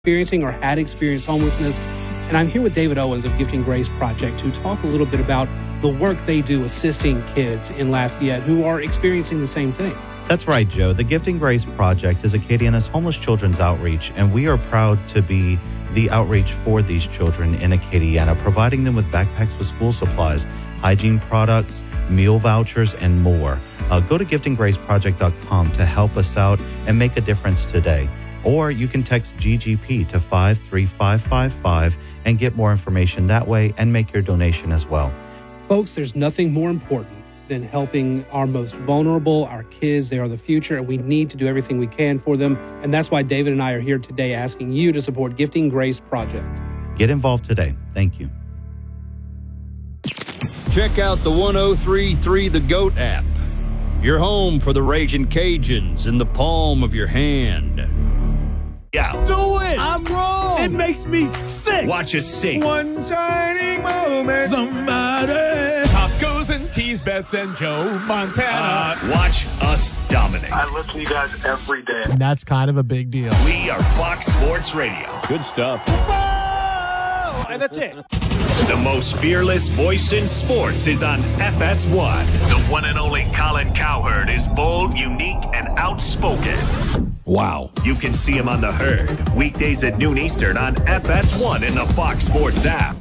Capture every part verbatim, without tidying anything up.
experiencing or had experienced homelessness. And I'm here with David Owens of Gifting Grace Project to talk a little bit about the work they do assisting kids in Lafayette who are experiencing the same thing. That's right, Joe. The Gifting Grace Project is Acadiana's homeless children's outreach, and we are proud to be the outreach for these children in Acadiana, providing them with backpacks with school supplies, hygiene products, meal vouchers, and more. Uh, go to gifting grace project dot com to help us out and make a difference today. Or you can text G G P to five three five five five and get more information that way and make your donation as well. Folks, there's nothing more important than helping our most vulnerable, our kids. They are the future, and we need to do everything we can for them. And that's why David and I are here today asking you to support Gifting Grace Project. Get involved today. Thank you. Check out the one oh three point three The GOAT app. Your home for the Ragin' Cajuns in the palm of your hand. Yeah. Do it! I'm wrong! It makes me sick! Watch us sing. One shining moment. Somebody. Tacos and teas, Bets and Joe Montana. Uh, watch us dominate. I listen to you guys every day. And that's kind of a big deal. We are Fox Sports Radio. Good stuff. Whoa! And that's it. The most fearless voice in sports is on F S one. The one and only Colin Cowherd is bold, unique, and outspoken. Wow. You can see him on The Herd, weekdays at noon Eastern on F S one in the Fox Sports app.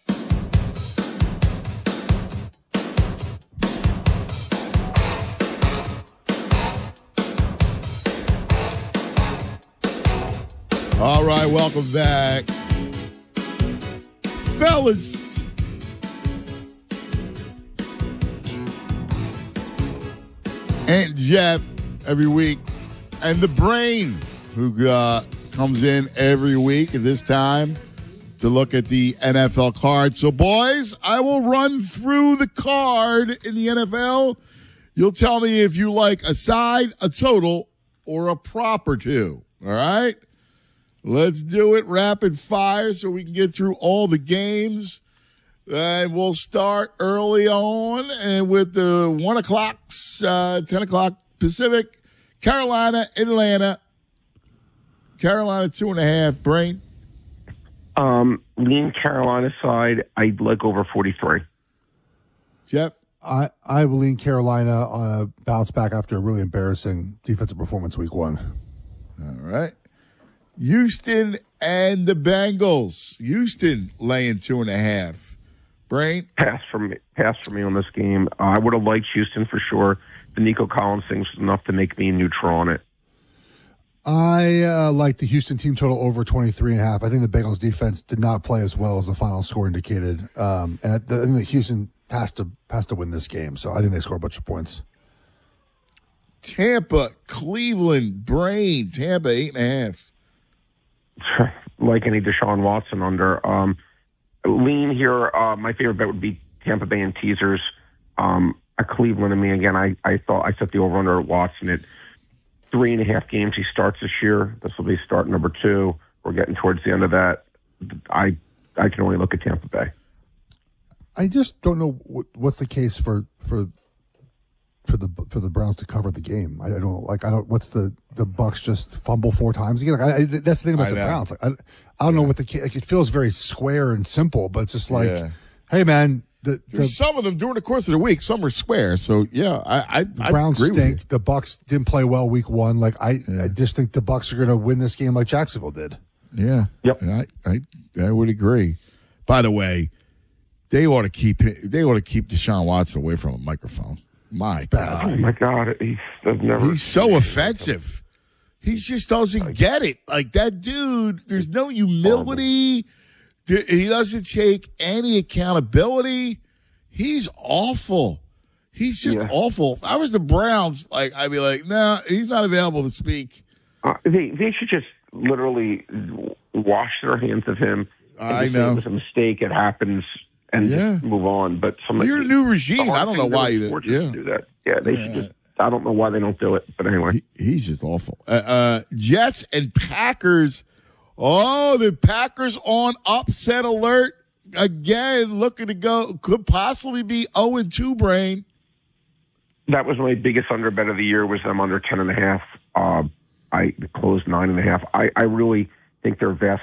All right, welcome back. Fellas, Aunt Jeff every week, and the Brain, who uh, comes in every week at this time to look at the N F L card. So, boys, I will run through the card in the N F L. You'll tell me if you like a side, a total, or a prop or two. All right? Let's do it rapid fire so we can get through all the games. And we'll start early on and with the one o'clock, uh, ten o'clock Pacific. Carolina, Atlanta. Carolina, two and a half. Brain? Um, lean Carolina side, I'd like over forty-three. Jeff? I, I will lean Carolina on a bounce back after a really embarrassing defensive performance week one. All right. Houston and the Bengals. Houston laying two and a half. Brain? Pass for me. Pass for me on this game. Uh, I would have liked Houston for sure. The Nico Collins thing was enough to make me neutral on it. I uh, like the Houston team total over twenty-three and a half. I think the Bengals defense did not play as well as the final score indicated. Um, and I, I think that Houston has to has to win this game. So I think they score a bunch of points. Tampa, Cleveland, Brain. Tampa, eight and a half. Like any Deshaun Watson under. Um, lean here, uh, my favorite bet would be Tampa Bay and teasers. Um, a Cleveland and me, again, I, I thought I set the over-under at Watson at three and a half games he starts this year. This will be start number two. We're getting towards the end of that. I I can only look at Tampa Bay. I just don't know what, what's the case for for for the for the Browns to cover the game. I, I don't like. I don't. What's the the Bucks just fumble four times again? Like, I, I, that's the thing about I the know. Browns. Like, I, I don't know what the like. It feels very square and simple, but it's just like, Yeah. hey man, the, the, There's some of them during the course of the week. Some are square. So yeah, I I, the I Browns agree with you. stink. The Bucks didn't play well week one. Like I, Yeah. I just think the Bucks are going to win this game like Jacksonville did. Yeah. Yep. I, I I would agree. By the way, they ought to keep they ought to keep Deshaun Watson away from a microphone. My God. Oh, my God. He's, I've never, He's so offensive. He just doesn't get it. Like that dude, there's no humility. There- He doesn't take any accountability. He's awful. He's just Yeah. awful. If I was the Browns, like I'd be like, nah, he's not available to speak. Uh, they they should just literally wash their hands of him. and I just say know. it was a mistake. It happens, and Yeah. just move on. But some You're a new regime. the hard I don't know thing to why do you is did- sports is to yeah. do that. Yeah, they should Yeah. just. I don't know why they don't do it, but anyway. He, he's just awful. Uh, uh, Jets and Packers. Oh, the Packers on upset alert again, looking to go. Could possibly be oh and two, Brain. That was my biggest under bet of the year. Was them under ten and a half. Uh, I closed nine and a half. I, I really think they're vastly